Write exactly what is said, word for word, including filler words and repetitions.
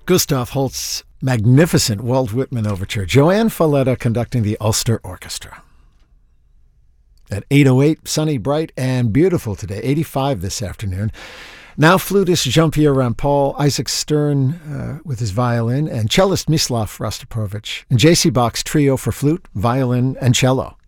Gustav Holst's magnificent Walt Whitman overture. Joanne Falletta conducting the Ulster Orchestra. At eight oh eight, sunny, bright, and beautiful today. eighty-five this afternoon. Now flutist Jean-Pierre Rampal, Isaac Stern uh, with his violin, and cellist Mislav Rostropovich. And J C Bach's trio for flute, violin, and cello.